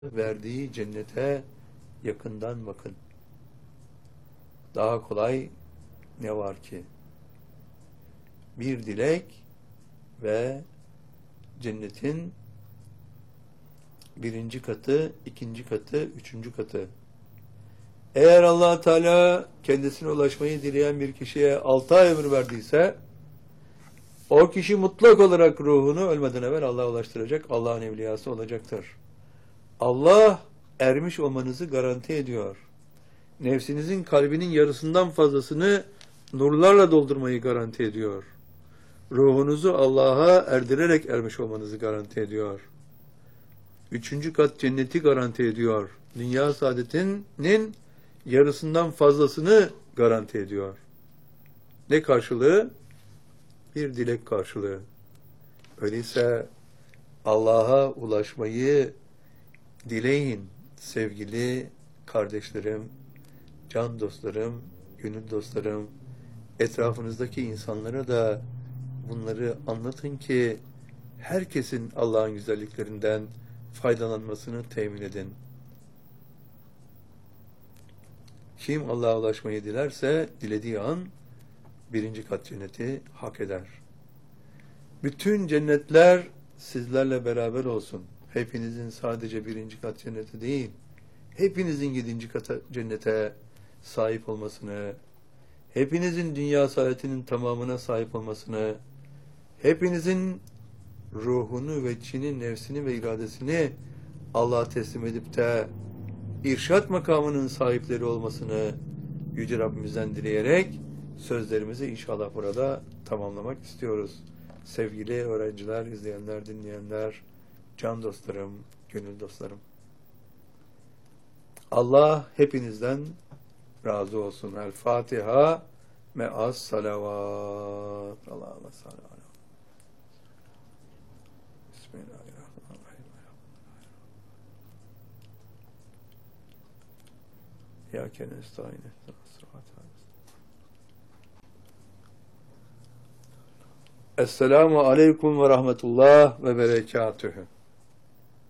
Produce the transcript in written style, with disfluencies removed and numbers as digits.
verdiği cennete yakından bakın. Daha kolay ne var ki? Bir dilek ve cennetin birinci katı, ikinci katı, üçüncü katı. Eğer Allah Teala kendisine ulaşmayı dileyen bir kişiye 6 ay ömür verdiyse, o kişi mutlak olarak ruhunu ölmeden evvel Allah'a ulaştıracak, Allah'ın evliyası olacaktır. Allah ermiş olmanızı garanti ediyor. Nefsinizin kalbinin yarısından fazlasını nurlarla doldurmayı garanti ediyor. Ruhunuzu Allah'a erdirerek ermiş olmanızı garanti ediyor. Üçüncü kat cenneti garanti ediyor. Dünya saadetinin yarısından fazlasını garanti ediyor. Ne karşılığı? Bir dilek karşılığı. Öyleyse Allah'a ulaşmayı dileyin sevgili kardeşlerim, can dostlarım, gönül dostlarım. Etrafınızdaki insanlara da bunları anlatın ki herkesin Allah'ın güzelliklerinden faydalanmasını temin edin. Kim Allah'a ulaşmayı dilerse dilediği an birinci kat cenneti hak eder. Bütün cennetler sizlerle beraber olsun. Hepinizin sadece birinci kat cenneti değil, hepinizin 7. kat cennete sahip olmasını, hepinizin dünya saadetinin tamamına sahip olmasını, hepinizin ruhunu ve içini, nefsini ve iradesini Allah'a teslim edip de irşat makamının sahipleri olmasını Yüce Rabbimizden dileyerek sözlerimizi inşallah burada tamamlamak istiyoruz. Sevgili öğrenciler, izleyenler, dinleyenler, can dostlarım, gönül dostlarım. Allah hepinizden razı olsun. El Fatiha me'as salavat. Allah'a salavat. Bismillahirrahmanirrahim. İyyâke nestaîn. Esselamu aleyküm ve rahmetullah ve berekatühü.